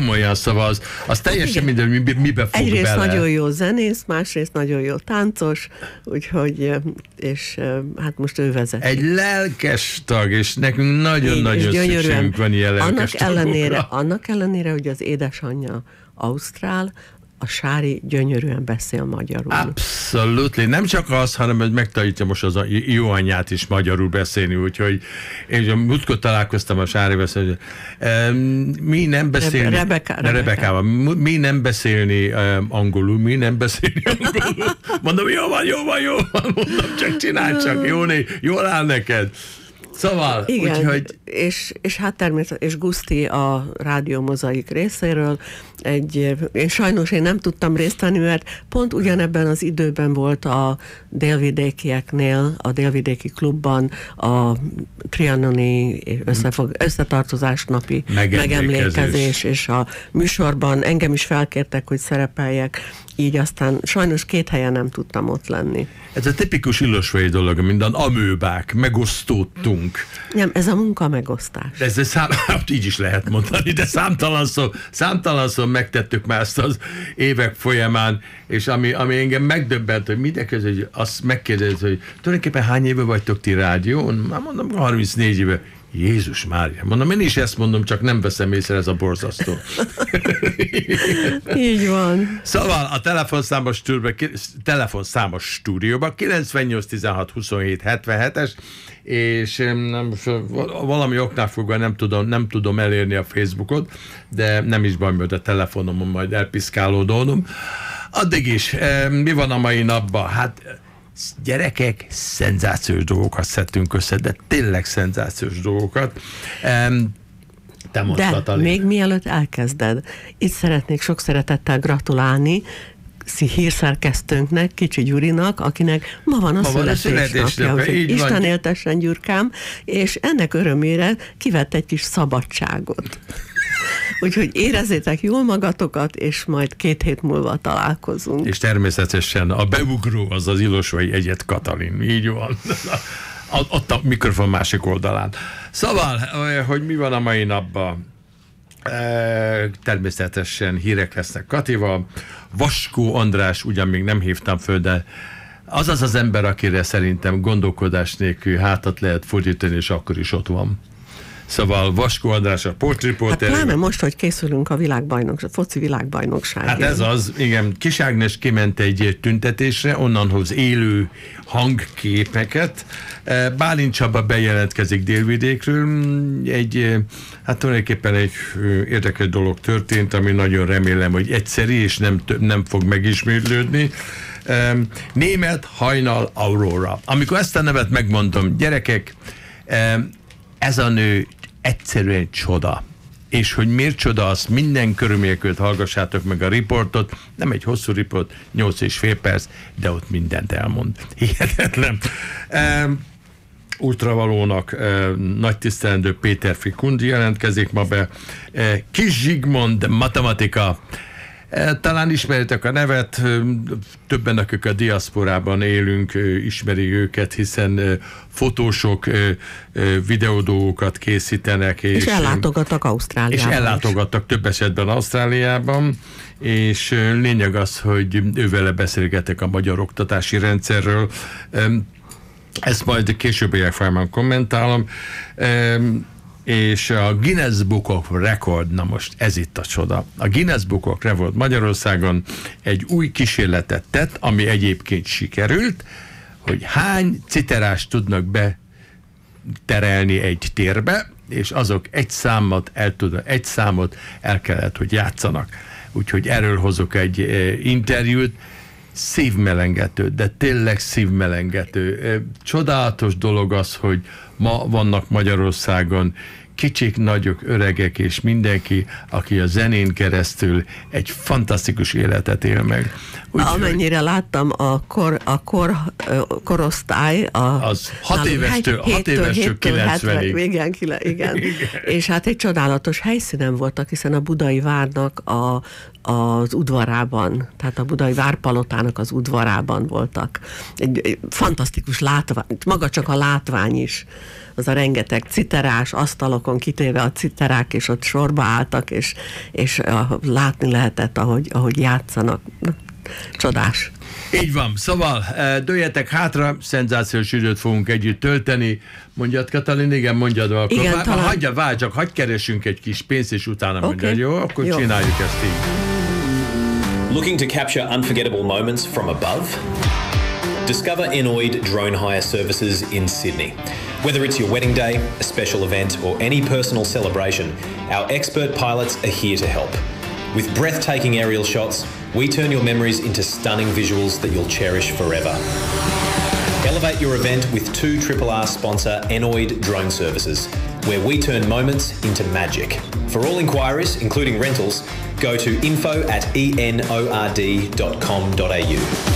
komolyan, szóval az teljesen minden, hogy mibe fog egyrészt bele. nagyon jó zenész, másrészt nagyon jó táncos, úgyhogy, és hát most ő vezet. Egy lelkes tag, és nekünk nagyon-nagyon szükségünk van ilyen lelkes tagokra. Annak ellenére, hogy az édesanyja ausztrál, a Sári gyönyörűen beszél magyarul. Abszolút. Nem csak az, hanem hogy megtanítja most az a jó anyját is magyarul beszélni, úgyhogy én múltkor találkoztam a Sárival, hogy mi nem beszélni Rebekával, mi nem beszélni angolul, Mondom, jó van, mondom, csak csinálj csak, jól áll neked. Szóval, igen, úgyhogy... és hát természetesen, és Guszti a Rádió Mozaik részéről, én sajnos nem tudtam részt venni, mert pont ugyanebben az időben volt a délvidékieknél, a délvidéki klubban a trianoni összetartozás napi megemlékezés, és a műsorban engem is felkértek, hogy szerepeljek, így aztán sajnos 2 helyen nem tudtam ott lenni. Ez a tipikus illosvai dolog, minden amőbák, megosztódtunk. Nem, ez a munka megosztás. De így is lehet mondani, de számtalanszor megtettük már ezt az évek folyamán, és ami engem megdöbbent, hogy mindenki hogy azt megkérdezi, hogy tulajdonképpen hány éve vagytok ti rádión? Már mondom, 34 éve. Jézus Mária. Mondom, én is ezt mondom, csak nem veszem észre, ez a borzasztó. Így van. Szóval a telefonszámos stúdióban 98 16 27 77-es, és valami oknál fogva nem tudom elérni a Facebookot, de nem is baj, mert a telefonomon majd elpiszkálódom. Addig is, mi van a mai napban? Hát gyerekek, szenzációs dolgokat szedtünk össze, de tényleg szenzációs dolgokat. Te most, de Katalin. Még mielőtt elkezded, itt szeretnék sok szeretettel gratulálni hírszerkesztőnknek, Kicsi Gyurinak, akinek ma van a születésnapja. Isten éltessen, Gyurkám, és ennek örömére kivett egy kis szabadságot. Úgyhogy érezzétek jól magatokat, és majd 2 hét múlva találkozunk. És természetesen a beugró az az Illosvai Egyet Katalin. Így van. Ott a mikrofon másik oldalán. Szóval, hogy mi van a mai napban? Természetesen hírek lesznek Katival. Vaskó András, ugyan még nem hívtam föl, de az az ember, akire szerintem gondolkodás nélkül hátat lehet fordítani, és akkor is ott van. Szóval Vaskó András a sportriporter. Hát pláne most, hogy készülünk a foci világbajnokságra. Hát ez az, igen. Kis Ágnes kiment egy tüntetésre, onnan hoz élő hangképeket. Bálint Csaba bejelentkezik Délvidékről. Hát tulajdonképpen egy érdekes dolog történt, ami nagyon remélem, hogy egyszerű, és nem fog megismétlődni. Német Hajnal Aurora. Amikor ezt a nevet megmondom, gyerekek, ez a nő egyszerűen csoda. És hogy miért csoda, azt minden körülmények között hallgassátok meg a riportot. Nem egy hosszú riport, 8,5 perc, de ott mindent elmond. Hihetetlen. Ultravalónak nagy tisztelendő Péter Fikundi jelentkezik ma be. Kis Zsigmond matematika. Talán ismeritek a nevet, többen, akik a diaszporában élünk, ismerik őket, hiszen fotósok videódolgokat készítenek. És ellátogattak Ausztráliában. És ellátogattak több esetben Ausztráliában, és lényeg az, hogy ővele beszélgetek a magyar oktatási rendszerről. Ezt majd későbbiek folyamán kommentálom. És a Guinness Book of Record, na most ez itt a csoda. A Guinness Book of Record Magyarországon egy új kísérletet tett, ami egyébként sikerült, hogy hány citerást tudnak beterelni egy térbe, és azok egy számot el kellett, hogy játszanak. Úgyhogy erről hozok egy interjút, szívmelengető, de tényleg szívmelengető. Csodálatos dolog az, hogy ma vannak Magyarországon kicsik, nagyok, öregek és mindenki, aki a zenén keresztül egy fantasztikus életet él meg. Amennyire láttam, a korosztály az 6 évestől 90-ig. Igen. És hát egy csodálatos helyszínen voltak, hiszen a Budai Várnak az udvarában, tehát a Budai Várpalotának az udvarában voltak. Egy fantasztikus látvány, maga csak a látvány is, az a rengeteg citerás, asztalokon színpadokon kitéve a citerák, és ott sorba álltak, és látni lehetett, ahogy játszanak. Csodás. Így van, szóval dőljetek hátra, szenzációs időt fogunk együtt tölteni. Mondjad, Katalin, igen, mondjad, akkor igen, hagyj keresünk egy kis pénzt, és utána mondjad, jó? Akkor csináljuk ezt így. Looking to capture unforgettable moments from above? Discover Enoid Drone Hire Services in Sydney. Whether it's your wedding day, a special event, or any personal celebration, our expert pilots are here to help. With breathtaking aerial shots, we turn your memories into stunning visuals that you'll cherish forever. Elevate your event with 2RRR sponsor Enoid Drone Services, where we turn moments into magic. For all inquiries, including rentals, go to info@enord.com.au.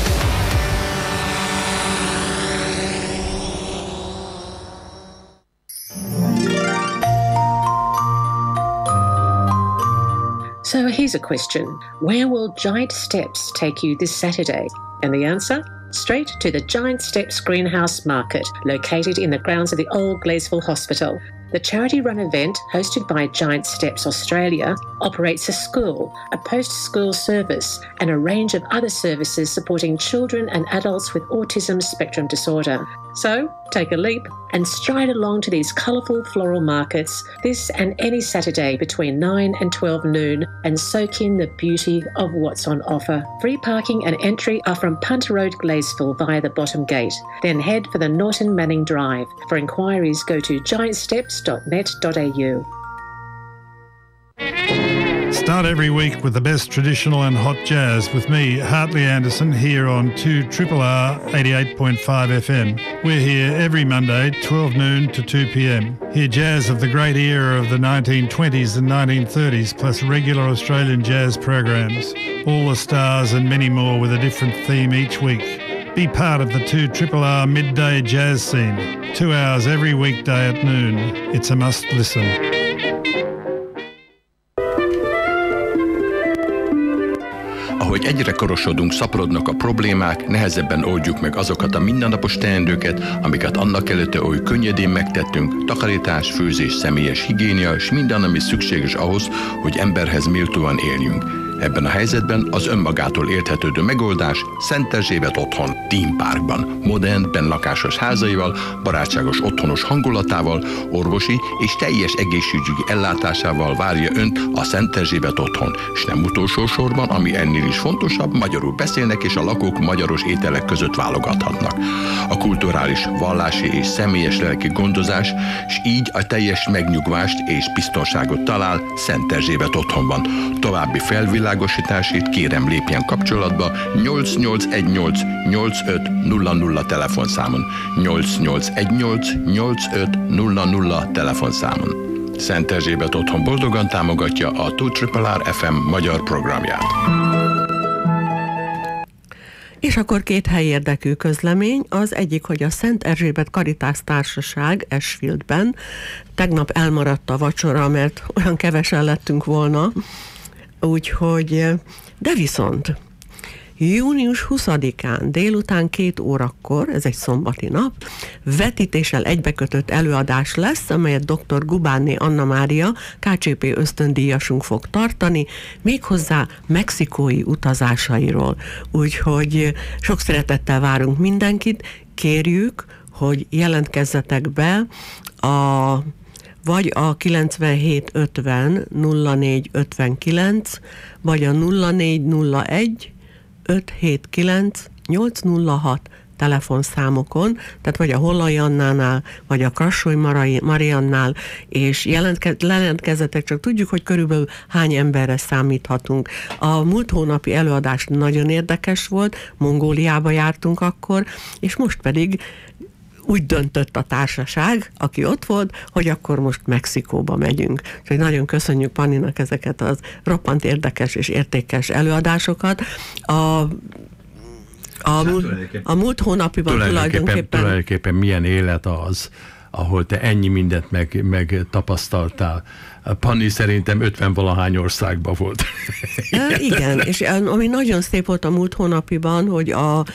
So here's a question. Where will Giant Steps take you this Saturday? And the answer? Straight to the Giant Steps Greenhouse Market, located in the grounds of the old Gleysville Hospital. The charity-run event, hosted by Giant Steps Australia, operates a school, a post-school service, and a range of other services supporting children and adults with autism spectrum disorder. So, take a leap and stride along to these colourful floral markets this and any Saturday between 9 and 12 noon and soak in the beauty of what's on offer. Free parking and entry are from Punter Road, Gleysville via the bottom gate. Then head for the Norton Manning Drive. For inquiries, go to giantsteps.net.au. Start every week with the best traditional and hot jazz with me, Hartley Anderson, here on 2RRR 88.5 FM. We're here every Monday, 12 noon to 2 p.m. Hear jazz of the great era of the 1920s and 1930s, plus regular Australian jazz programs. All the stars and many more with a different theme each week. Be part of the 2RRR midday jazz scene. 2 hours every weekday at noon. It's a must listen. Ahogy egyre korosodunk, szaporodnak a problémák, nehezebben oldjuk meg azokat a mindennapos teendőket, amiket annak előtte oly könnyedén megtettünk, takarítás, főzés, személyes higiénia és minden, ami szükséges ahhoz, hogy emberhez méltóan éljünk. Ebben a helyzetben az önmagától érthetődő megoldás Szent Erzsébet otthon, Dean Parkban, modern, bennlakásos házaival, barátságos otthonos hangulatával, orvosi és teljes egészségügyi ellátásával várja önt a Szent Erzsébet otthon, és nem utolsó sorban, ami ennél is fontosabb, magyarul beszélnek és a lakók magyaros ételek között válogathatnak. A kulturális, vallási és személyes lelki gondozás, és így a teljes megnyugvást és biztonságot talál Szent Erzsébet otthonban. További felvilágosításért kérem lépjen kapcsolatba 8818 8500 telefonszámon, 8818 8500 telefonszámon. Szent Erzsébet otthon boldogan támogatja a 2RRR FM magyar programját. És akkor 2 helyi érdekű közlemény. Az egyik, hogy a Szent Erzsébet Karitász Társaság Ashfieldben tegnap elmaradt a vacsora, mert olyan kevesen lettünk volna, úgyhogy, de viszont június 20-án délután 2 órakor, ez egy szombati nap, vetítéssel egybekötött előadás lesz, amelyet dr. Gubánné Anna Mária, KCP ösztöndíjasunk fog tartani, méghozzá mexikói utazásairól. Úgyhogy sok szeretettel várunk mindenkit, kérjük, hogy jelentkezzetek be vagy a 9750 0459, vagy a 0401 579 806 telefonszámokon, tehát vagy a Hollai Annánál, vagy a Krassoly Mariannál, és jelentkezzetek, csak tudjuk, hogy körülbelül hány emberre számíthatunk. A múlt hónapi előadás nagyon érdekes volt, Mongóliába jártunk akkor, és most pedig úgy döntött a társaság, aki ott volt, hogy akkor most Mexikóba megyünk. Úgyhogy nagyon köszönjük Panninak ezeket az roppant érdekes és értékes előadásokat. A múlt hónapiban tulajdonképpen milyen élet az, ahol te ennyi mindent meg tapasztaltál. Panni szerintem 50-valahány országban volt. Igen, és ami nagyon szép volt a múlt hónapiban, hogy a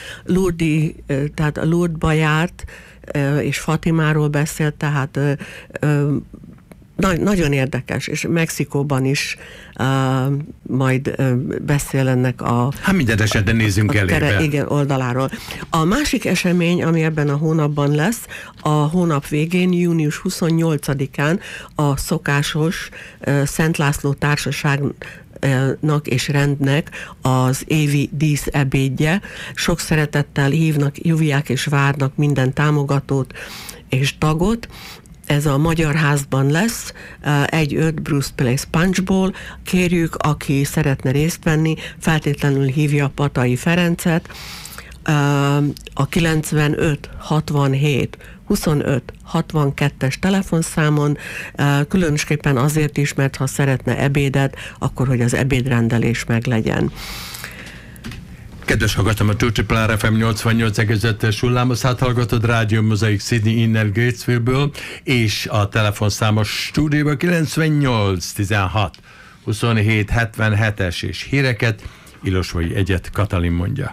Lourdesba járt, és Fatimáról beszélt, tehát Nagyon érdekes, és Mexikóban is majd beszél ennek a... Hát minden esetben nézzünk elébe. Igen, oldaláról. A másik esemény, ami ebben a hónapban lesz, a hónap végén, június 28-án a szokásos Szent László Társaságnak és rendnek az évi díszebédje. Sok szeretettel hívják és várnak minden támogatót és tagot. Ez a Magyar Házban lesz, 1-5 Bruce Place Punchból. Kérjük, aki szeretne részt venni, feltétlenül hívja Patai Ferencet. A 95 67 25 62-es telefonszámon, különösképpen azért is, mert ha szeretne ebédet, akkor hogy az ebédrendelés meglegyen. Kedves hallgatom, a 2 FM 88,5-es hullámos hallgatod, Rádió Mozaik Sydney innen Gatesville-ből, és a telefonszámos stúdióban 98 16 27 77-es és híreket Ilosvai egyet Katalin mondja.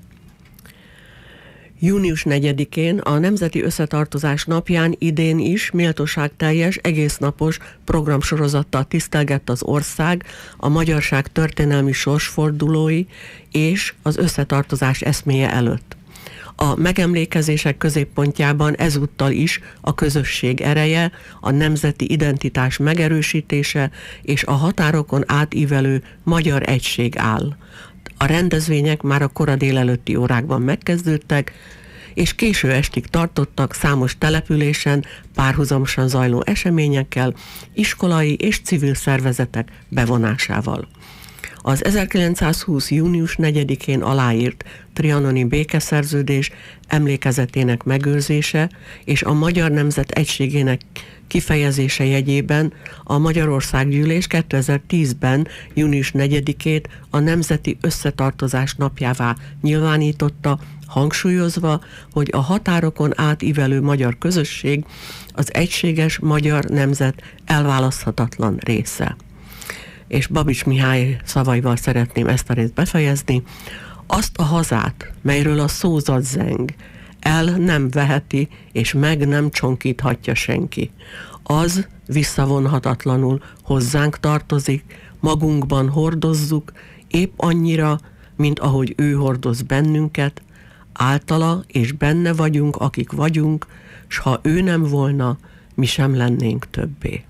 Június 4-én a Nemzeti Összetartozás napján idén is méltóságteljes, egésznapos programsorozattal tisztelgett az ország a magyarság történelmi sorsfordulói és az összetartozás eszméje előtt. A megemlékezések középpontjában ezúttal is a közösség ereje, a nemzeti identitás megerősítése és a határokon átívelő magyar egység áll. A rendezvények már a kora délelőtti órákban megkezdődtek, és késő estig tartottak számos településen párhuzamosan zajló eseményekkel, iskolai és civil szervezetek bevonásával. Az 1920. június 4-én aláírt trianoni békeszerződés emlékezetének megőrzése és a magyar nemzet egységének kifejezése jegyében a Magyarországgyűlés 2010-ben június 4-ét a Nemzeti Összetartozás napjává nyilvánította, hangsúlyozva, hogy a határokon átívelő magyar közösség az egységes magyar nemzet elválaszthatatlan része. És Babics Mihály szavaival szeretném ezt a részt befejezni. Azt a hazát, melyről a szózat zeng, el nem veheti és meg nem csonkíthatja senki. Az visszavonhatatlanul hozzánk tartozik, magunkban hordozzuk, épp annyira, mint ahogy ő hordoz bennünket, általa és benne vagyunk, akik vagyunk, s ha ő nem volna, mi sem lennénk többé.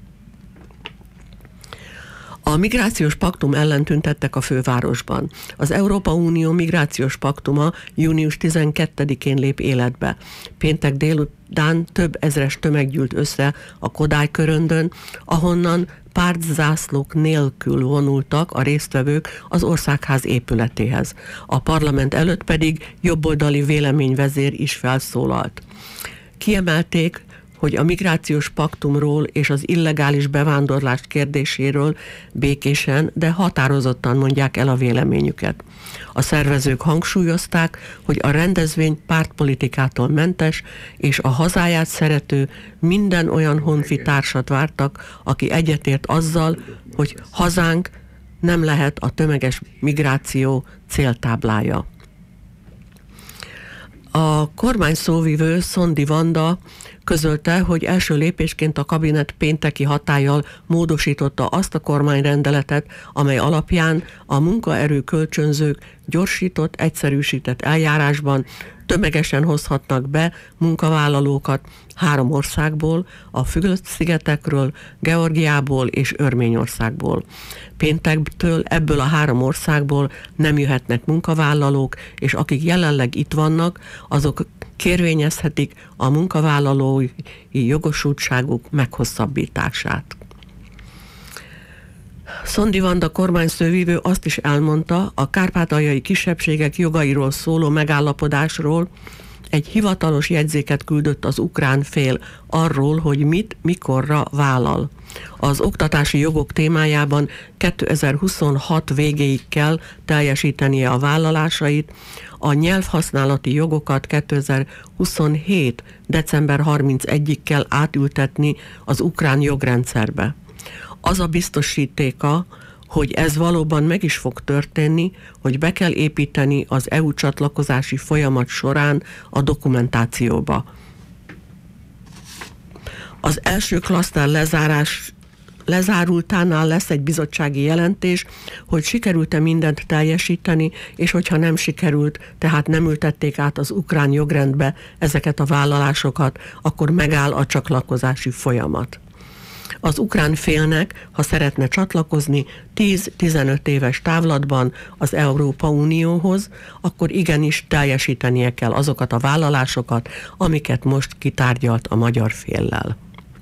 A migrációs paktum ellen tüntettek a fővárosban. Az Európa Unió migrációs paktuma június 12-én lép életbe. Péntek délután több ezres tömeg gyűlt össze a Kodály köröndön, ahonnan pártzászlók nélkül vonultak a résztvevők az Országház épületéhez. A parlament előtt pedig jobboldali véleményvezér is felszólalt. Kiemelték, hogy a migrációs paktumról és az illegális bevándorlás kérdéséről békésen, de határozottan mondják el a véleményüket. A szervezők hangsúlyozták, hogy a rendezvény pártpolitikától mentes, és a hazáját szerető minden olyan honfitársat vártak, aki egyetért azzal, hogy hazánk nem lehet a tömeges migráció céltáblája. A kormány szóvivő Szondi Vanda közölte, hogy első lépésként a kabinet pénteki hatállyal módosította azt a kormányrendeletet, amely alapján a munkaerő kölcsönzők gyorsított, egyszerűsített eljárásban tömegesen hozhatnak be munkavállalókat 3 országból, a Fülöp-szigetekről, Georgiából és Örményországból. Péntektől ebből a 3 országból nem jöhetnek munkavállalók, és akik jelenleg itt vannak, azok kérvényezhetik a munkavállalói jogosultságuk meghosszabbítását. Szondi Vanda kormányszóvivő azt is elmondta, a kárpátaljai kisebbségek jogairól szóló megállapodásról egy hivatalos jegyzéket küldött az ukrán fél arról, hogy mit, mikorra vállal. Az oktatási jogok témájában 2026 végéig kell teljesítenie a vállalásait, a nyelvhasználati jogokat 2027. december 31-ig kell átültetni az ukrán jogrendszerbe. Az a biztosítéka, hogy ez valóban meg is fog történni, hogy be kell építeni az EU csatlakozási folyamat során a dokumentációba. Az első klaszter lezárultánál lesz egy bizottsági jelentés, hogy sikerült-e mindent teljesíteni, és hogyha nem sikerült, tehát nem ültették át az ukrán jogrendbe ezeket a vállalásokat, akkor megáll a csatlakozási folyamat. Az ukrán félnek, ha szeretne csatlakozni 10-15 éves távlatban az Európa Unióhoz, akkor igenis teljesítenie kell azokat a vállalásokat, amiket most kitárgyalt a magyar féllel.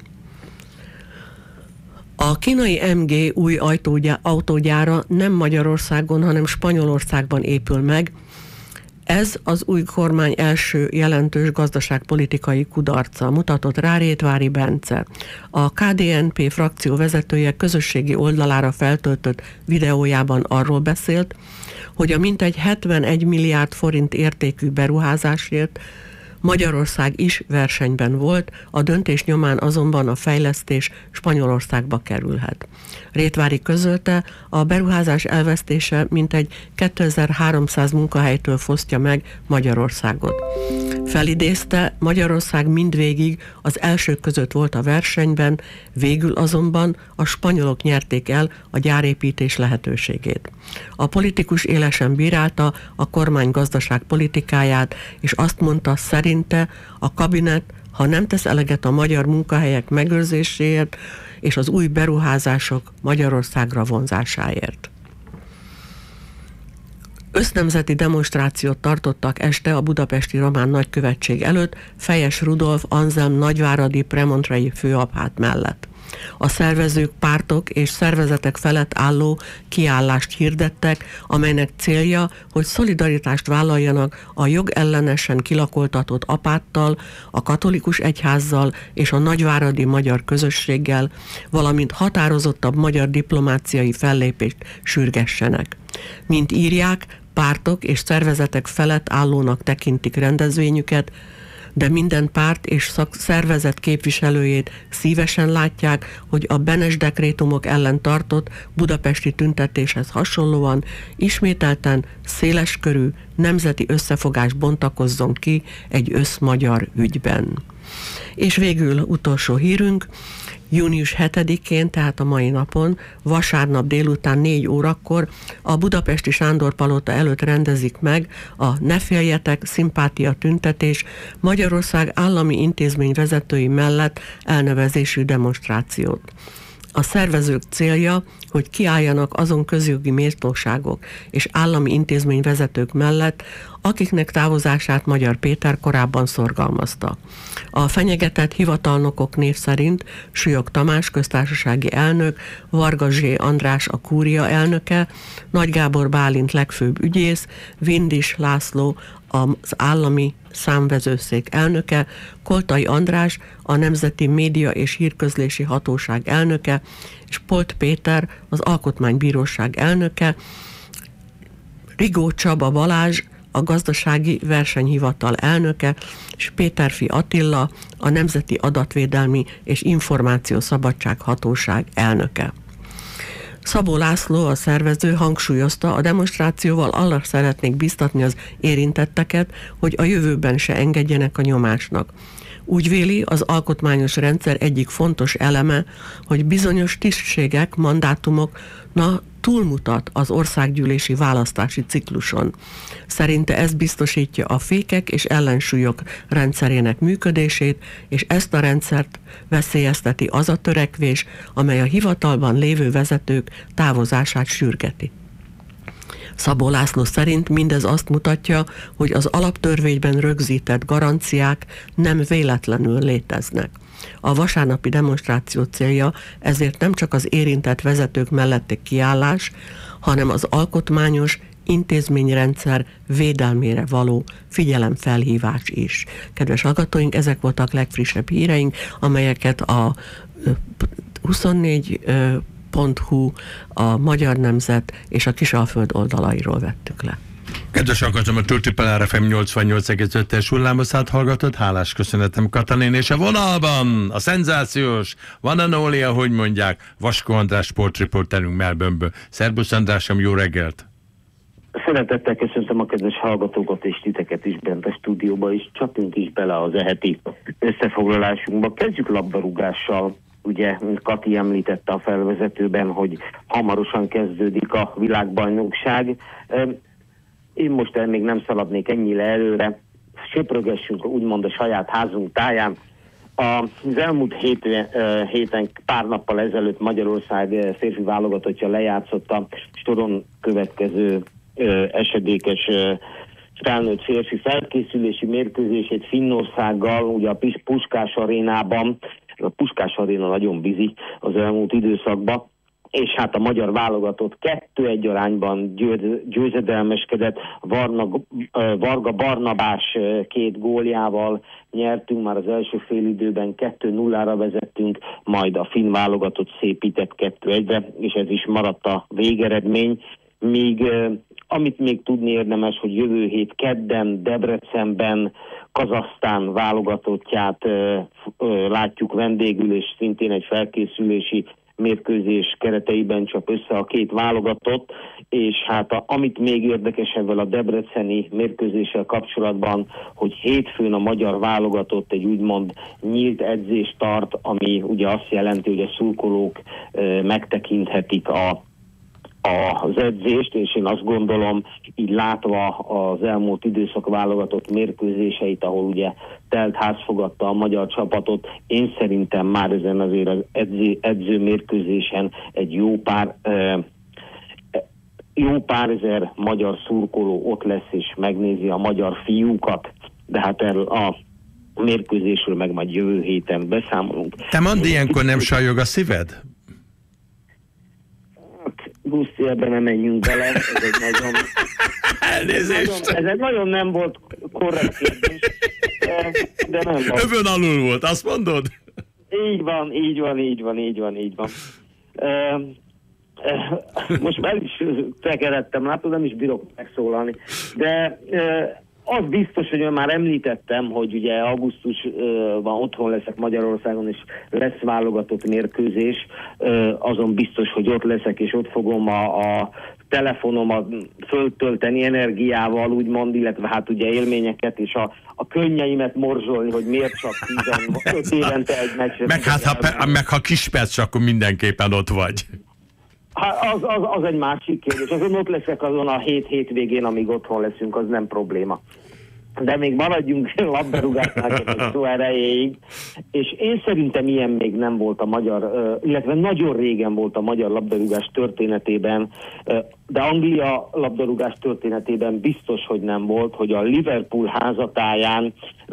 A kínai MG új autógyára nem Magyarországon, hanem Spanyolországban épül meg. Ez az új kormány első jelentős gazdaságpolitikai kudarca, mutatott rá Rétvári Bence. A KDNP frakció vezetője közösségi oldalára feltöltött videójában arról beszélt, hogy a mintegy 71 milliárd forint értékű beruházásért Magyarország is versenyben volt, a döntés nyomán azonban a fejlesztés Spanyolországba kerülhet. Rétvári közölte, a beruházás elvesztése mintegy 2300 munkahelytől fosztja meg Magyarországot. Felidézte, Magyarország mindvégig az elsők között volt a versenyben, végül azonban a spanyolok nyerték el a gyárépítés lehetőségét. A politikus élesen bírálta a kormány gazdaságpolitikáját, és azt mondta, szerinte a kabinet, ha nem tesz eleget a magyar munkahelyek megőrzéséért és az új beruházások Magyarországra vonzásáért. Össznemzeti demonstrációt tartottak este a budapesti román nagykövetség előtt Fejes Rudolf Anselm nagyváradi premontrei főabbát mellett. A szervezők pártok és szervezetek felett álló kiállást hirdettek, amelynek célja, hogy szolidaritást vállaljanak a jogellenesen kilakoltatott apáttal, a katolikus egyházzal és a nagyváradi magyar közösséggel, valamint határozottabb magyar diplomáciai fellépést sürgessenek. Mint írják, pártok és szervezetek felett állónak tekintik rendezvényüket, de minden párt és szervezet képviselőjét szívesen látják, hogy a Benes dekrétumok ellen tartott budapesti tüntetéshez hasonlóan ismételten széleskörű nemzeti összefogás bontakozzon ki egy összmagyar ügyben. És végül utolsó hírünk, június 7-én, tehát a mai napon, vasárnap délután 4 órakor a budapesti Sándor-palota előtt rendezik meg a Ne féljetek szimpátia tüntetés Magyarország állami intézmény vezetői mellett elnevezésű demonstrációt. A szervezők célja, hogy kiálljanak azon közjogi méltóságok és állami intézményvezetők mellett, akiknek távozását Magyar Péter korábban szorgalmazta. A fenyegetett hivatalnokok név szerint Súlyog Tamás köztársasági elnök, Varga Zsé András a kúria elnöke, Nagy Gábor Bálint legfőbb ügyész, Vindis László az állami számvevőszék elnöke, Koltai András a Nemzeti Média és Hírközlési Hatóság elnöke, és Polt Péter az Alkotmánybíróság elnöke, Rigó Csaba Balázs a Gazdasági Versenyhivatal elnöke, és Péterfi Attila a Nemzeti Adatvédelmi és Információszabadság Hatóság elnöke. Szabó László, a szervező, hangsúlyozta, a demonstrációval arra szeretnék biztatni az érintetteket, hogy a jövőben se engedjenek a nyomásnak. Úgy véli, az alkotmányos rendszer egyik fontos eleme, hogy bizonyos tisztségek, mandátumok túlmutat az országgyűlési választási cikluson. Szerinte ez biztosítja a fékek és ellensúlyok rendszerének működését, és ezt a rendszert veszélyezteti az a törekvés, amely a hivatalban lévő vezetők távozását sürgeti. Szabó László szerint mindez azt mutatja, hogy az alaptörvényben rögzített garanciák nem véletlenül léteznek. A vasárnapi demonstráció célja ezért nem csak az érintett vezetők melletti kiállás, hanem az alkotmányos intézményrendszer védelmére való figyelemfelhívás is. Kedves hallgatóink, ezek voltak legfrissebb híreink, amelyeket a 24.hu, a Magyar Nemzet és a Kisalföld oldalairól vettük le. Kedves hallgatom, a Triple R FM 88,5-es hullámoszát hallgatod. Hálás köszönetem Katalin, és a vonalban a szenzációs, van a Nólia, hogy mondják, Vaskó András sportriporterünk Melbourneből. Szerbusz Andrásom, jó reggelt! Szeretettel köszöntöm a kedves hallgatókat és titeket is bent a stúdióba, és csapjunk is bele az heti összefoglalásunkba. Kezdjük labdarúgással. Ugye, mint Kati említette a felvezetőben, hogy hamarosan kezdődik a világbajnokság. Én most még nem szaladnék ennyire előre. Söprögessünk úgymond a saját házunk táján. Az elmúlt héten pár nappal ezelőtt Magyarország férfi válogatottja lejátszott a soron következő esedékes felnőtt férfi felkészülési mérkőzését Finnországgal, ugye a Puskás arénában. A Puskás aréna nagyon bizi az elmúlt időszakban, és hát a magyar válogatott 2-1 arányban győzedelmeskedett. Varga Barnabás 2 góljával nyertünk, már az első félidőben 2-0-ra vezettünk, majd a finn válogatott szépített 2-1-re, és ez is maradt a végeredmény. Míg amit még tudni érdemes, hogy jövő hét kedden Debrecenben Kazahsztán válogatottját látjuk vendégül, és szintén egy felkészülési mérkőzés kereteiben csap össze a két válogatott, és hát amit még érdekesebben a debreceni mérkőzéssel kapcsolatban, hogy hétfőn a magyar válogatott egy úgymond nyílt edzést tart, ami ugye azt jelenti, hogy a szurkolók megtekinthetik az edzést, és én azt gondolom, így látva az elmúlt időszak válogatott mérkőzéseit, ahol ugye telt ház fogadta a magyar csapatot, én szerintem már ezen azért az edző mérkőzésen egy jó pár ezer magyar szurkoló ott lesz és megnézi a magyar fiúkat, de hát erről a mérkőzésről meg majd jövő héten beszámolunk. Te mondd, ilyenkor nem sajog a szíved? Guszti, ebben nem menjünk bele, ez egy nagyon... Elnézést! Ez egy nagyon nem volt korrekt kérdés, de nem volt. Övön alul volt, azt mondod? Így van. Most már is tekerettem, látod, nem is bírok megszólalni, de az biztos, hogy már említettem, hogy ugye augusztusban otthon leszek Magyarországon, és lesz válogatott mérkőzés, azon biztos, hogy ott leszek, és ott fogom a telefonomat föltölteni energiával, úgymond, illetve hát ugye élményeket, és a könnyeimet morzsolni, hogy miért csak 15 évente egy meccsre. Meg ha Kisperc, akkor mindenképpen ott vagy. Az egy másik kérdés. Azon ott leszek azon a hétvégén, amíg otthon leszünk, az nem probléma. De még maradjunk labdarúgásnál szó erejéig, és én szerintem ilyen még nem volt a magyar, illetve nagyon régen volt a magyar labdarúgás történetében, de Anglia labdarúgás történetében biztos, hogy nem volt, hogy a Liverpool házatáján,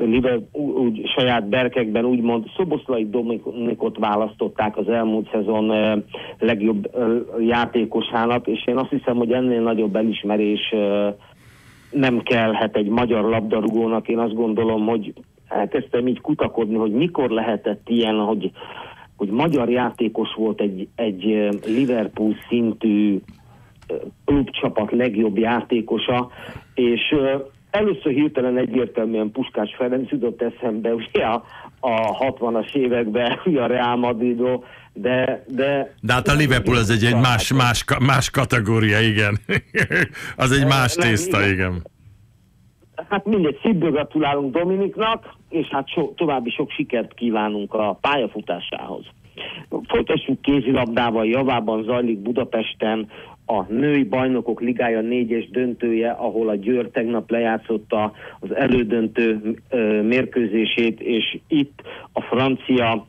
saját berkekben úgymond Szoboszlai Dominikot választották az elmúlt szezon legjobb játékosának, és én azt hiszem, hogy ennél nagyobb elismerés nem kellhet egy magyar labdarúgónak. Én azt gondolom, hogy elkezdtem így kutakodni, hogy mikor lehetett ilyen, hogy magyar játékos volt egy Liverpool szintű klubcsapat legjobb játékosa, és először hirtelen egyértelműen Puskás Ferenc jutott eszembe, ugye a 60-as években, ugye a Real Madridról, de hát a Liverpool az egy más kategória, igen. Az egy más tészta, igen. Hát mindegy, szívből gratulálunk Dominiknak, és hát további sok sikert kívánunk a pályafutásához. Folytassuk kézilabdával, javában zajlik Budapesten a női bajnokok ligája 4-es döntője, ahol a Győr tegnap lejátszotta az elődöntő mérkőzését, és itt a francia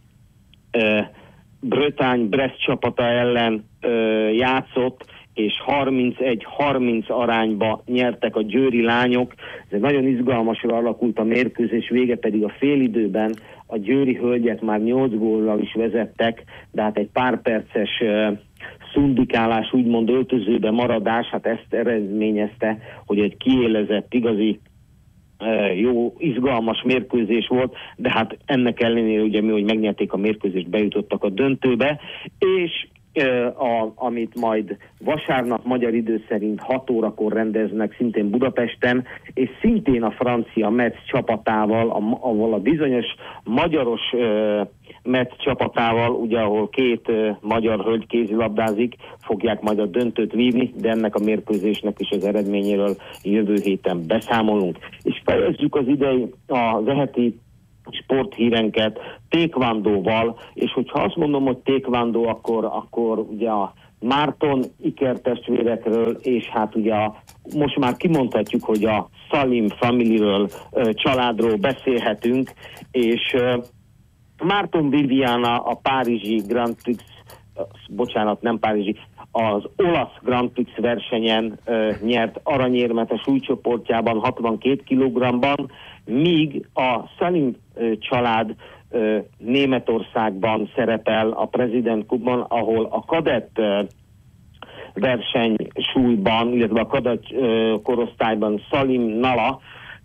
Bretagne-Brest csapata ellen játszott, és 31-30 arányba nyertek a győri lányok. Ez egy nagyon izgalmasra alakult a mérkőzés, vége pedig a félidőben a győri hölgyek már 8 góllal is vezettek, de hát egy pár perces szundikálás, úgymond öltözőbe maradás, hát ezt eredményezte, hogy egy kiélezett, igazi jó, izgalmas mérkőzés volt, de hát ennek ellenére ugye mi, hogy megnyerték a mérkőzést, bejutottak a döntőbe, és amit majd vasárnap magyar idő szerint 6 órakor rendeznek szintén Budapesten, és szintén a francia Metz csapatával, ahol a bizonyos magyaros Met csapatával, ugye ahol két magyar hölgy kézilabdázik, fogják majd a döntőt vívni, de ennek a mérkőzésnek is az eredményéről jövő héten beszámolunk. És fejezzük az idei az heti sporthírenket taekwondóval, és hogyha azt mondom, hogy taekwondo, akkor ugye a Márton ikertestvérekről, és hát ugye most már kimondhatjuk, hogy a Salim Familyről, családról beszélhetünk, és Márton Viviana a párizsi Grand Prix, nem párizsi, az olasz Grand Prix versenyen nyert aranyérmet a súlycsoportjában 62 kg-ban, míg a Salim család Németországban szerepel a President Cupban, ahol a kadett verseny súlyban, illetve a kadett korosztályban Salim Nala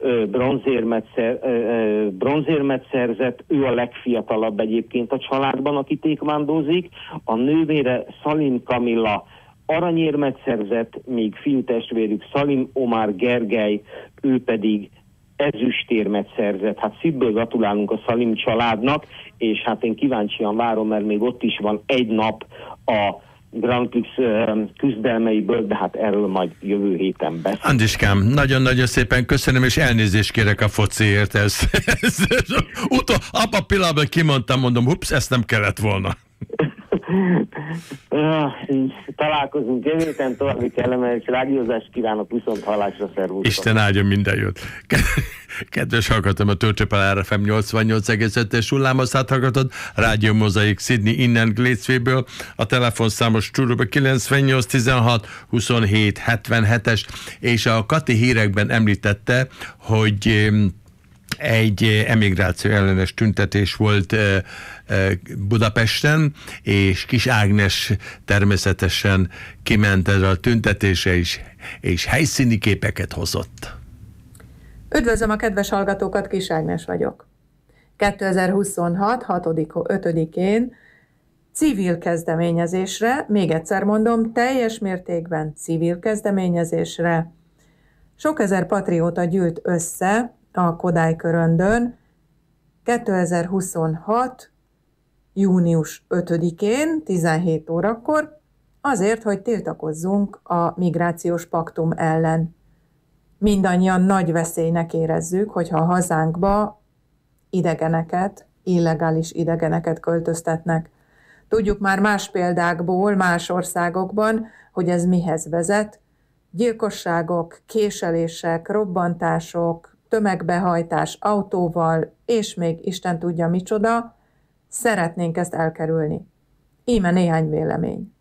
bronzérmet szerzett, ő a legfiatalabb egyébként a családban, aki taekwondozik. A nővére Salim Kamilla aranyérmet szerzett, míg fiútestvérük Salim Omar Gergely, ő pedig ezüstérmet szerzett. Hát szívből gratulálunk a Salim családnak, és hát én kíváncsian várom, mert még ott is van egy nap a Grand Prix küzdelmeiből, de hát erről majd jövő héten beszélünk. Andiskám, nagyon-nagyon szépen köszönöm, és elnézést kérek a fociért. Abba a pillanatban kimondtam, mondom, hups, ezt nem kellett volna. Találkozunk jövő héten, további kellemes rádiózást kívánok, viszont hallásra, szervusztok. Isten áldjon minden jót. Kedves hallgatom, a Tőcsöpel RFM 88,5-es hullámhosszát hallgatod, Rádió Mozaik Sydney innen Glécvéből, a telefonszámos stúdióban 98 16 27 77-es, és a Kati hírekben említette, hogy egy emigráció ellenes tüntetés volt Budapesten, és Kis Ágnes természetesen kiment erre a tüntetésre is, és helyszíni képeket hozott. Üdvözlöm a kedves hallgatókat, Kis Ágnes vagyok. 2026. 6.-5-én civil kezdeményezésre, még egyszer mondom, teljes mértékben civil kezdeményezésre sok ezer patrióta gyűlt össze a Kodály Köröndön 2026. június 5-én 17 órakor azért, hogy tiltakozzunk a migrációs paktum ellen. Mindannyian nagy veszélynek érezzük, hogyha a hazánkba idegeneket, illegális idegeneket költöztetnek. Tudjuk már más példákból, más országokban, hogy ez mihez vezet. Gyilkosságok, késelések, robbantások, tömegbehajtás autóval, és még Isten tudja micsoda, szeretnénk ezt elkerülni. Íme néhány vélemény.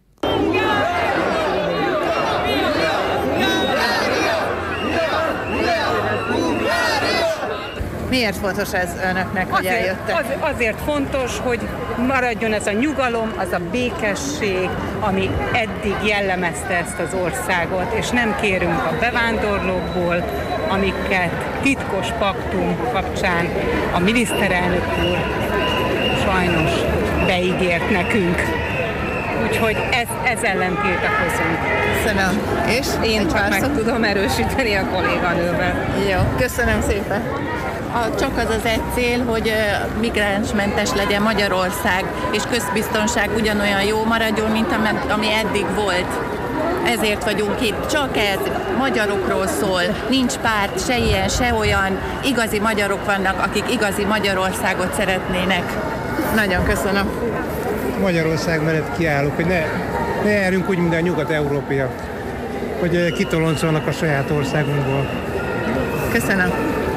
Miért fontos ez önöknek, hogy eljöttek? Azért fontos, hogy maradjon ez a nyugalom, az a békesség, ami eddig jellemezte ezt az országot, és nem kérünk a bevándorlókból, amiket titkos paktum kapcsán a miniszterelnök úr sajnos beígért nekünk. Úgyhogy ez ellen tiltakozunk. Köszönöm. És én csak meg tudom erősíteni a kolléganővel. Jó, köszönöm szépen. Csak az egy cél, hogy migránsmentes legyen Magyarország, és közbiztonság ugyanolyan jó maradjon, mint ami eddig volt. Ezért vagyunk itt. Csak ez magyarokról szól. Nincs párt, se ilyen, se olyan. Igazi magyarok vannak, akik igazi Magyarországot szeretnének. Nagyon köszönöm. Magyarország mellett kiállok, hogy ne járjunk úgy, mint a nyugat-európaiak, hogy kitoloncolnak a saját országunkból. Köszönöm.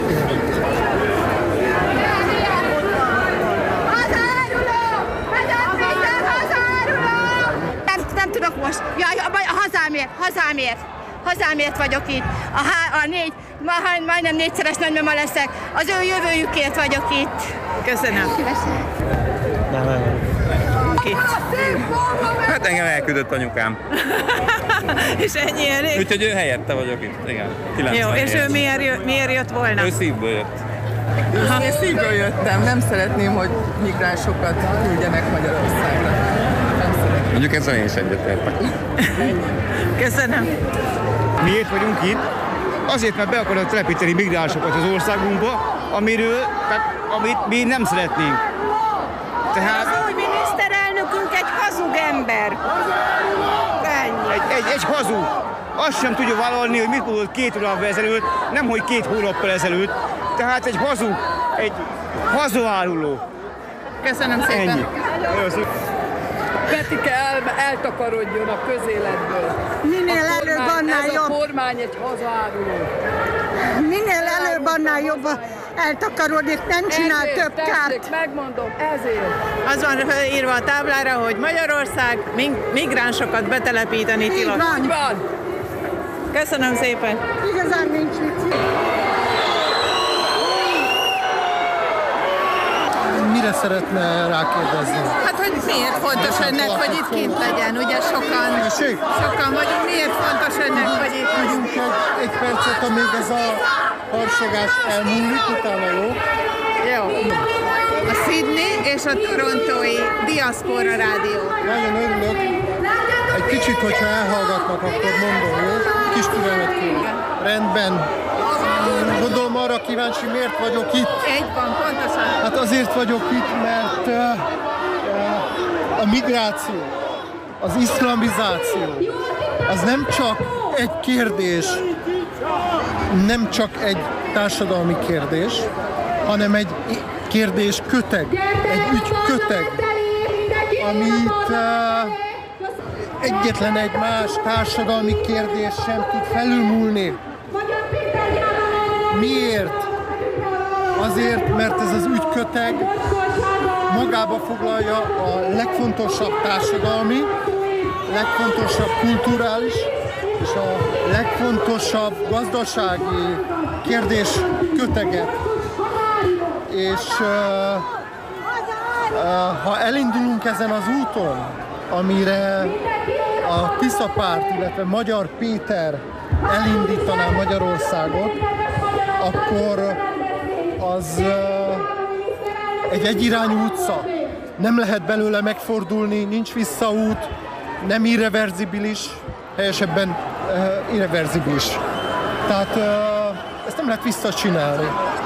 Nem tudok most. Hazámért vagyok itt. Majdnem 4-szeres nagymama leszek. Az ő jövőjükért vagyok itt. Köszönöm. Nem. Ki? Hát engem elküldött anyukám. És ennyi elég? Úgyhogy ő helyette vagyok itt, igen. Jó, és ő miért jött volna? Ő szívből jött. Én szívből jöttem, nem szeretném, hogy migránsokat küldjenek Magyarországra. Nem szeretném. Mondjuk ezzel én is egyetértek. Köszönöm. Miért vagyunk itt? Azért, mert be akarod telepíteni migránsokat az országunkba, amit mi nem szeretnénk. Tehát... Az új miniszterelnökünk egy hazug ember. Egy hazug. Azt sem tudja vállalni, hogy mit mondott 2 hónappal ezelőtt, nemhogy 2 hónappal ezelőtt. Tehát egy hazug, egy hazaáruló. Köszönöm szépen. Ennyi. Petike eltakarodjon a közéletből. Minél előbb annál jobb. Ez a kormány egy hazaáruló. Minél előbb annál jobb eltakarodik, nem csinál ezért, több kárt. Megmondom, ezért. Az van írva a táblára, hogy Magyarország migránsokat betelepíteni tilos. Így van. Köszönöm szépen. Igazán nincs vicc. Mire szeretne rákérdezni? Hát, hogy miért fontos önnek, hogy itt kint legyen? Ugye sokan vagyunk. Miért fontos önnek, hogy itt vagyunk? Egy percet, amíg ez a harsogás elmúlik, utána jó? Jó. A Sydney és a torontói Diaszpora Rádió. Nagyon örülök. Egy kicsit, hogyha elhallgatnak, akkor mondom, jó? Kis türelmet kérek. Rendben. Gondolom arra kíváncsi, miért vagyok itt. Egy van, pontosan. Hát azért vagyok itt, mert a migráció, az iszlamizáció, az nem csak egy kérdés, nem csak egy társadalmi kérdés, hanem egy kérdés köteg, egy ügy köteg, amit egyetlen egy más társadalmi kérdés sem tud felülmúlni. Miért? Azért, mert ez az ügyköteg magába foglalja a legfontosabb társadalmi, legfontosabb kulturális és a legfontosabb gazdasági kérdés köteget. És ha elindulunk ezen az úton, amire a Tisza párt, illetve Magyar Péter elindítaná Magyarországot, akkor az egy egyirányú utca. Nem lehet belőle megfordulni, nincs visszaút, nem irreverzibilis, helyesebben irreverzibilis. Tehát ezt nem lehet visszacsinálni.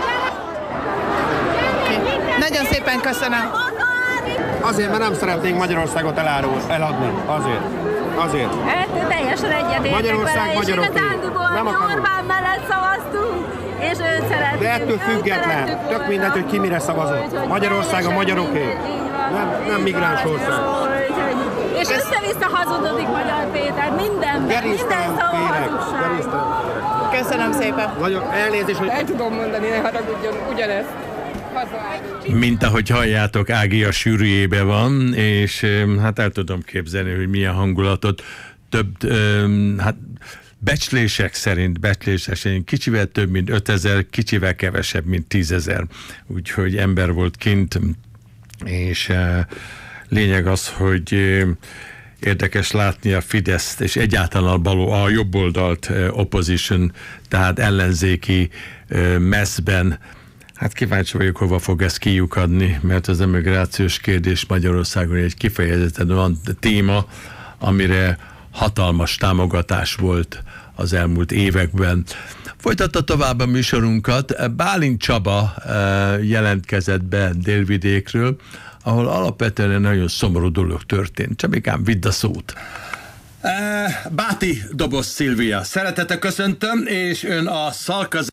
Nagyon szépen köszönöm. Azért, mert nem szeretnénk Magyarországot eladni. Azért. Hát teljesen egyetértek Magyarország magyaroké. Nem akarunk. Orbán mellett szavaztunk, és őt szeretnénk. De ettől független, tök mindegy, hogy ki mire szavazott. Magyarország a magyaroké. Nem migráns ország. És össze-vissza hazudodik Magyar Péter mindenben. Minden szava hazugság. Köszönöm szépen. Nagyon elnézést, hogy... El tudom mondani, ne haragudjon, ugyanezt. Mint ahogy halljátok, Ági a sűrűjébe van, és hát el tudom képzelni, hogy milyen hangulatot több, hát becslések szerint kicsivel több, mint 5000, kicsivel kevesebb, mint 10 000. Úgyhogy ember volt kint, és lényeg az, hogy érdekes látni a Fideszt, és egyáltalán a jobboldalt opposition, tehát ellenzéki messzben. Hát kíváncsi vagyok, hova fog ez kiukadni, mert az emigrációs kérdés Magyarországon egy kifejezetten olyan téma, amire hatalmas támogatás volt az elmúlt években. Folytatta tovább a műsorunkat. Bálint Csaba jelentkezett be Délvidékről, ahol alapvetően nagyon szomorú dolog történt. Csabikám, vidd a szót. Báti Doboz Szilvia. Szeretettel köszöntöm, és ön a Szalkaz...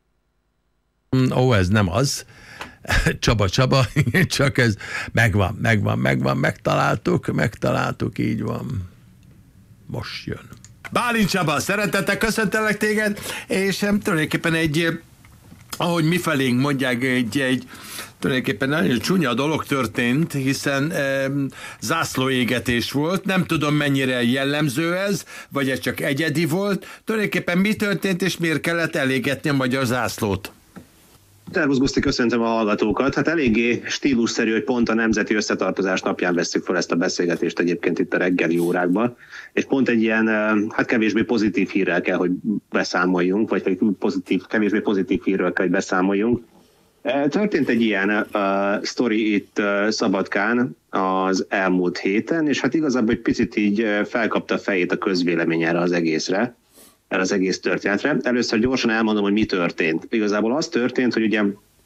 Ó, ez nem az. Csaba, csak ez megvan, megtaláltuk, így van. Most jön. Bálint Csaba, szeretettel köszöntelek téged, és tulajdonképpen ahogy mifelénk mondják, egy tulajdonképpen nagyon csúnya dolog történt, hiszen zászlóégetés volt, nem tudom mennyire jellemző ez, vagy ez csak egyedi volt. Tulajdonképpen mi történt, és miért kellett elégetni a magyar zászlót? Szervusz Guszti, köszöntöm a hallgatókat. Hát eléggé stílusszerű, hogy pont a Nemzeti Összetartozás napján vesszük fel ezt a beszélgetést egyébként itt a reggeli órákban, és pont egy ilyen, hát kevésbé pozitív hírrel kell, hogy beszámoljunk, vagy kevésbé pozitív hírrel kell, hogy beszámoljunk. Történt egy ilyen sztori itt Szabadkán az elmúlt héten, és hát igazából egy picit így felkapta a fejét a közvélemény erre az egészre, erre az egész történetre. Először gyorsan elmondom, hogy mi történt. Igazából az történt, hogy ugye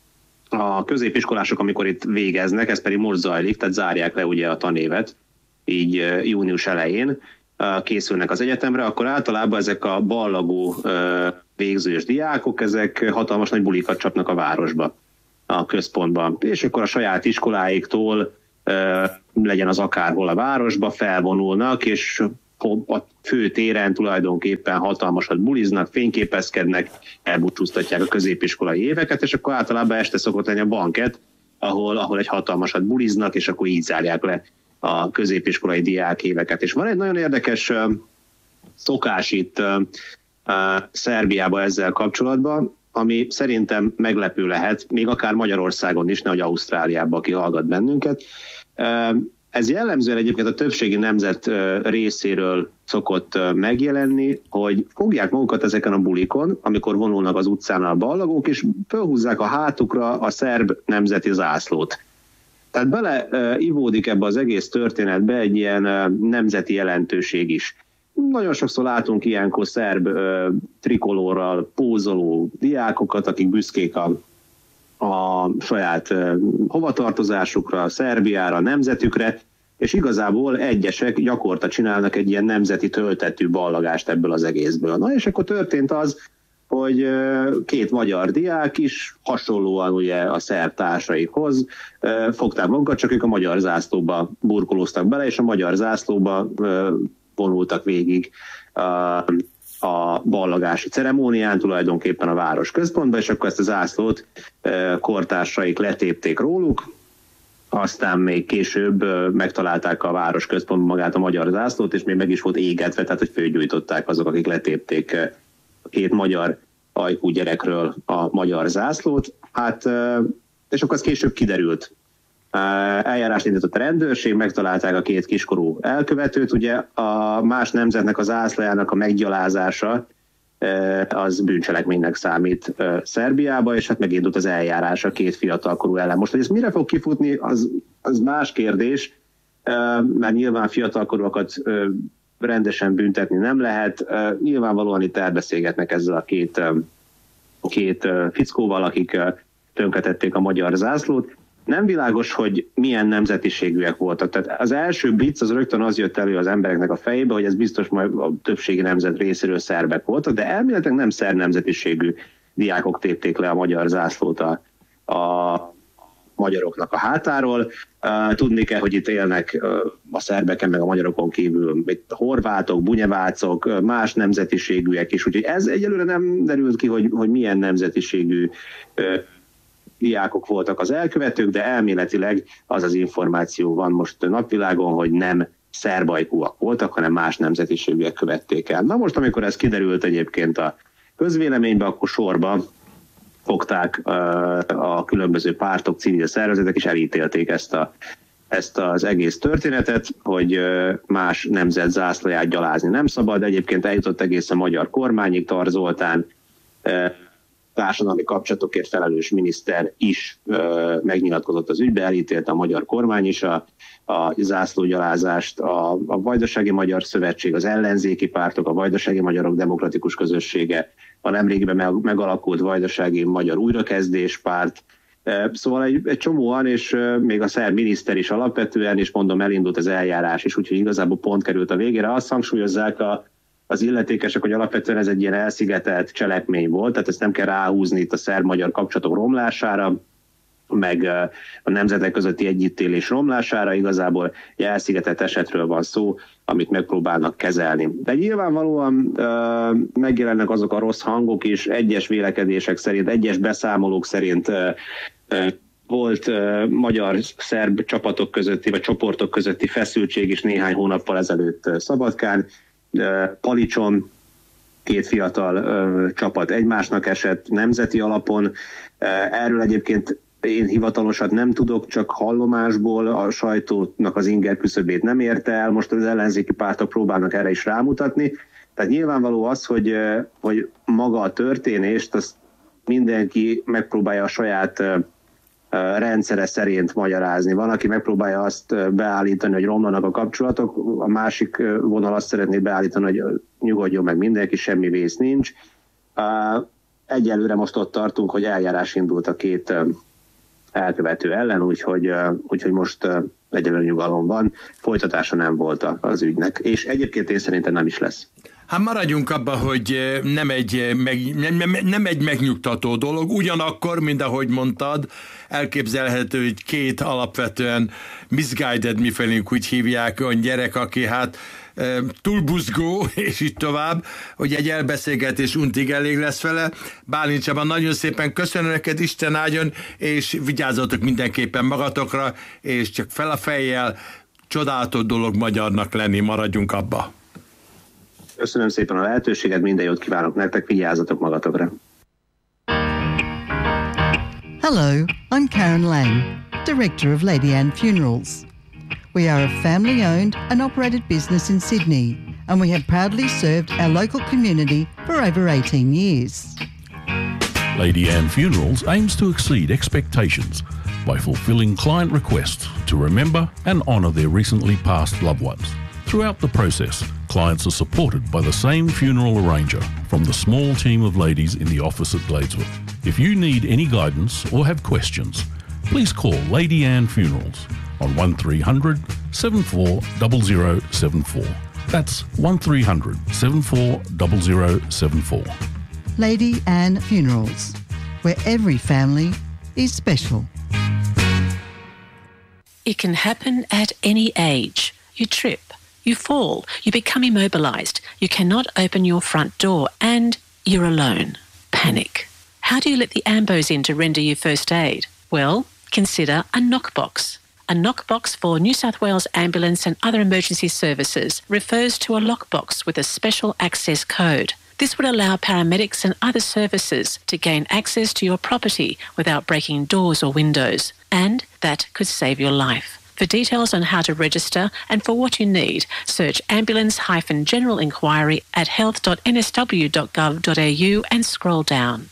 a középiskolások, amikor itt végeznek, ez pedig most zajlik, tehát zárják le ugye a tanévet, így június elején készülnek az egyetemre, akkor általában ezek a ballagó végzős diákok, ezek hatalmas nagy bulikat csapnak a városba, a központban. És akkor a saját iskoláiktól legyen az akárhol a városba, felvonulnak, és a fő téren tulajdonképpen hatalmasat buliznak, fényképezkednek, elbúcsúztatják a középiskolai éveket, és akkor általában este szokott lenni a banket, ahol egy hatalmasat buliznak, és akkor így zárják le a középiskolai diák éveket. És van egy nagyon érdekes szokás itt Szerbiában ezzel kapcsolatban, ami szerintem meglepő lehet, még akár Magyarországon is, nehogy Ausztráliában, aki hallgat bennünket. Ez jellemzően egyébként a többségi nemzet részéről szokott megjelenni, hogy fogják magukat ezeken a bulikon, amikor vonulnak az utcán a ballagók, és fölhúzzák a hátukra a szerb nemzeti zászlót. Tehát beleivódik ebbe az egész történetbe egy ilyen nemzeti jelentőség is. Nagyon sokszor látunk ilyenkor szerb trikolórral pózoló diákokat, akik büszkék a saját hovatartozásukra, Szerbiára, nemzetükre, és igazából egyesek gyakorta csinálnak egy ilyen nemzeti töltetű ballagást ebből az egészből. Na és akkor történt az, hogy két magyar diák is hasonlóan ugye a szerb társaikhoz fogták magukat, csak ők a magyar zászlóba burkolóztak bele, és a magyar zászlóba vonultak végig a ballagási ceremónián, tulajdonképpen a város központban, és akkor ezt a zászlót kortársaik letépték róluk, aztán még később megtalálták a város központban magát a magyar zászlót, és még meg is volt égetve, tehát hogy fölgyújtották azok, akik letépték a két magyar ajkú gyerekről a magyar zászlót. Hát, és akkor az később kiderült. Eljárást indított a rendőrség, megtalálták a két kiskorú elkövetőt. Ugye a más nemzetnek az zászlajának a meggyalázása az bűncselekménynek számít Szerbiába, és hát megindult az eljárás a két fiatalkorú ellen. Most, hogy ez mire fog kifutni, az más kérdés, mert nyilván fiatalkorúakat rendesen büntetni nem lehet. Nyilvánvalóan itt elbeszélgetnek ezzel a két fickóval, akik tönkretették a magyar zászlót. Nem világos, hogy milyen nemzetiségűek voltak. Tehát az első blitz az rögtön az jött elő az embereknek a fejébe, hogy ez biztos majd a többségi nemzet részéről szerbek voltak, de elméletileg nem szerb nemzetiségű diákok tépték le a magyar zászlót a magyaroknak a hátáról. Tudni kell, hogy itt élnek a szerbeken, meg a magyarokon kívül horvátok, bunyevácok, más nemzetiségűek is, úgyhogy ez egyelőre nem derült ki, hogy milyen nemzetiségű diákok voltak az elkövetők, de elméletileg az az információ van most napvilágon, hogy nem szerbajkúak voltak, hanem más nemzetiségűek követték el. Na most, amikor ez kiderült egyébként a közvéleménybe, akkor sorba fogták a különböző pártok, civil szervezetek, és elítélték ezt az egész történetet, hogy más nemzet zászlaját gyalázni nem szabad. Egyébként eljutott egész a magyar kormányig, Tar Zoltán társadalmi kapcsolatokért felelős miniszter is megnyilatkozott az ügybe, elítélte a magyar kormány is a zászlógyalázást, a Vajdasági Magyar Szövetség, az ellenzéki pártok, a Vajdasági Magyarok Demokratikus Közössége, a nemrégiben megalakult Vajdasági Magyar Újrakezdés párt. Szóval egy csomóan, és még a szerb miniszter is alapvetően, és mondom, elindult az eljárás is, úgyhogy igazából pont került a végére. Azt hangsúlyozzák az illetékesek, hogy alapvetően ez egy ilyen elszigetelt cselekmény volt, tehát ezt nem kell ráhúzni itt a szerb-magyar kapcsolatok romlására, meg a nemzetek közötti együttélés romlására, igazából egy elszigetelt esetről van szó, amit megpróbálnak kezelni. De nyilvánvalóan megjelennek azok a rossz hangok is, egyes vélekedések szerint, egyes beszámolók szerint volt magyar-szerb csapatok közötti, vagy csoportok közötti feszültség is néhány hónappal ezelőtt Szabadkán, Palicson, két fiatal csapat egymásnak esett nemzeti alapon. Erről egyébként én hivatalosat nem tudok, csak hallomásból a sajtónak az inger küszöbét nem érte el. Most az ellenzéki pártok próbálnak erre is rámutatni. Tehát nyilvánvaló az, hogy maga a történést, azt mindenki megpróbálja a saját rendszere szerint magyarázni. Van, aki megpróbálja azt beállítani, hogy romlanak a kapcsolatok, a másik vonal azt szeretné beállítani, hogy nyugodjon meg mindenki, semmi vész nincs. Egyelőre most ott tartunk, hogy eljárás indult a két elkövető ellen, úgyhogy most egyelőre nyugalom van, folytatása nem volt az ügynek, és egyébként én szerintem nem is lesz. Hát maradjunk abban, hogy nem egy megnyugtató dolog, ugyanakkor, mint ahogy mondtad, elképzelhető, hogy két alapvetően misguided, mifelénk úgy hívják, olyan gyerek, aki hát túlbuzgó, és így tovább, hogy egy elbeszélgetés untig elég lesz vele. Bálint Csaba, nagyon szépen köszönöm neked, Isten áldjon, és vigyázzatok mindenképpen magatokra, és csak fel a fejjel, csodálatos dolog magyarnak lenni, maradjunk abba. Köszönöm szépen a lehetőséget, minden jót kívánok nektek, vigyázzatok magatokra. Hello, I'm Karen Lang, Director of Lady Anne Funerals. We are a family-owned and operated business in Sydney, and we have proudly served our local community for over 18 years. Lady Anne Funerals aims to exceed expectations by fulfilling client requests to remember and honour their recently passed loved ones. Throughout the process, clients are supported by the same funeral arranger from the small team of ladies in the office at Gladesworth. If you need any guidance or have questions, please call Lady Anne Funerals on 1300 74 0074. That's 1300 74 0074. Lady Anne Funerals, where every family is special. It can happen at any age. You trip, you fall, you become immobilised, you cannot open your front door, and you're alone. Panic. How do you let the AMBOs in to render you first aid? Well, consider a knockbox. A knockbox for New South Wales Ambulance and other emergency services refers to a lockbox with a special access code. This would allow paramedics and other services to gain access to your property without breaking doors or windows, and that could save your life. For details on how to register and for what you need, search ambulance-general inquiry at health.nsw.gov.au and scroll down.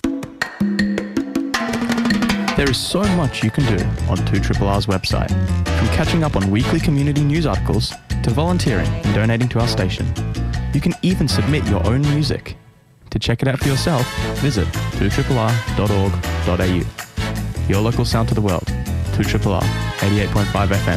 There is so much you can do on 2RRR's website, from catching up on weekly community news articles to volunteering and donating to our station. You can even submit your own music. To check it out for yourself, visit 2RRR.org.au. Your local sound to the world, 2RRR 88.5 FM.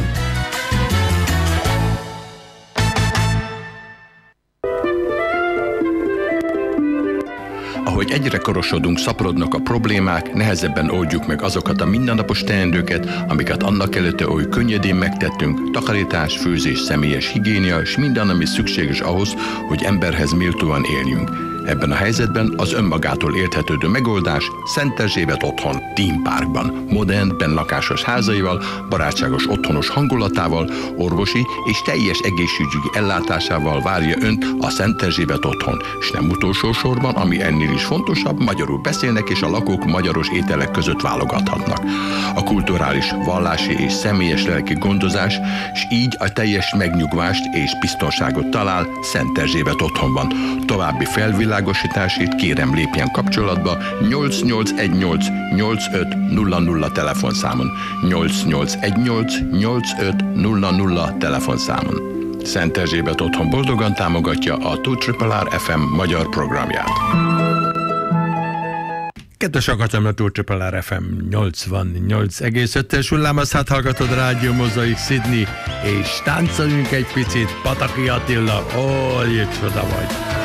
Ahogy egyre korosodunk, szaporodnak a problémák, nehezebben oldjuk meg azokat a mindennapos teendőket, amiket annak előtte oly könnyedén megtettünk, takarítás, főzés, személyes higiénia, és minden, ami szükséges ahhoz, hogy emberhez méltóan éljünk. Ebben a helyzetben az önmagától érthetődő megoldás Szent Erzsébet otthon, Theme Parkban, modern, bennlakásos házaival, barátságos otthonos hangulatával, orvosi és teljes egészségügyi ellátásával várja önt a Szent Erzsébet otthon, és nem utolsó sorban, ami ennél is fontosabb, magyarul beszélnek és a lakók magyaros ételek között válogathatnak. A kulturális, vallási és személyes lelki gondozás, és így a teljes megnyugvást és biztonságot talál Szent Erzsébet otthonban. További felvilágosításért kérem lépjen kapcsolatba 8818 8500 telefonszámon, 8818 8500 telefonszámon. Szent Erzsébet otthon boldogan támogatja a 2RRR FM magyar programját. Kedves hallgatom, a 2RRR FM 88,5-es hullámaszát hallgatod, Rádió Mozaik Sydney, és táncoljunk egy picit, Pataki Attila, ó, csoda vagy!